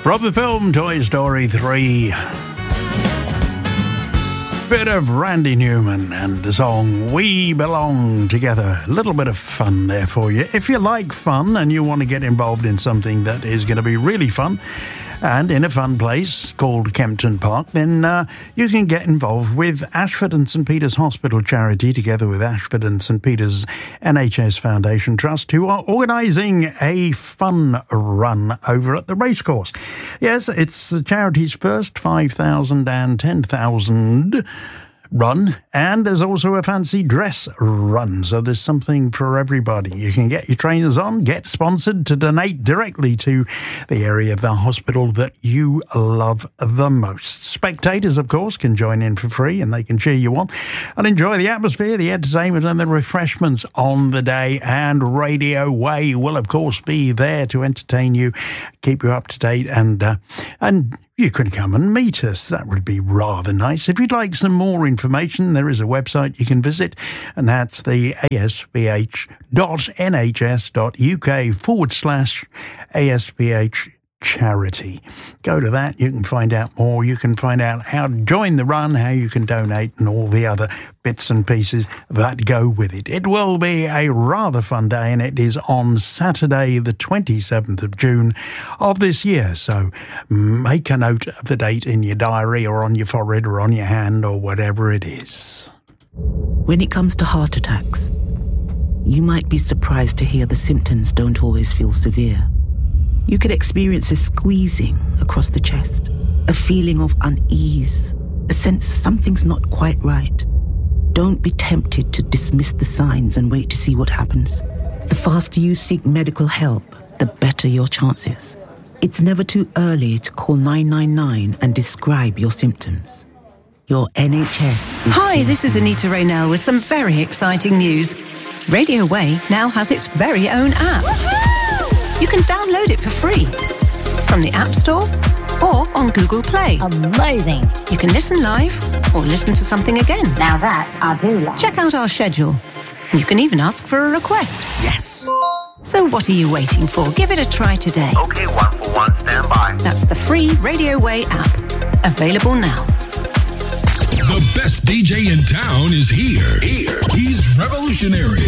From the film Toy Story 3, bit of Randy Newman and the song We Belong Together. A little bit of fun there for you. If you like fun and you want to get involved in something that is going to be really fun and in a fun place called Kempton Park, then you can get involved with Ashford and St Peter's Hospital Charity, together with Ashford and St Peter's NHS Foundation Trust, who are organising a fun run over at the racecourse. Yes, it's the charity's first 5,000 and 10,000 run, and there's also a fancy dress run, so there's something for everybody. You can get your trainers on, get sponsored to donate directly to the area of the hospital that you love the most. Spectators, of course, can join in for free, and they can cheer you on and enjoy the atmosphere, the entertainment and the refreshments on the day. And Radio Way will, of course, be there to entertain you, keep you up to date, and you can come and meet us. That would be rather nice. If you'd like some more information, there is a website you can visit, and that's the asph.nhs.uk/ASPH charity. Go to that. You can find out more. You can find out how to join the run, how you can donate, and all the other bits and pieces that go with it. It will be a rather fun day, and it is on Saturday, the 27th of June of this year. So make a note of the date in your diary or on your forehead or on your hand or whatever it is. When it comes to heart attacks, you might be surprised to hear the symptoms don't always feel severe. You could experience a squeezing across the chest, a feeling of unease, a sense something's not quite right. Don't be tempted to dismiss the signs and wait to see what happens. The faster you seek medical help, the better your chances. It's never too early to call 999 and describe your symptoms. Your NHS is Hi, here. this is Anita Raynell with some very exciting news. Radio Way now has its very own app. You can download it for free from the App Store or on Google Play. Amazing. You can listen live or listen to something again. Now that I do like. Check out our schedule. You can even ask for a request. Yes. So what are you waiting for? Give it a try today. Okay, 141, stand by. That's the free Radio Way app. Available now. The best DJ in town is here. He's revolutionary.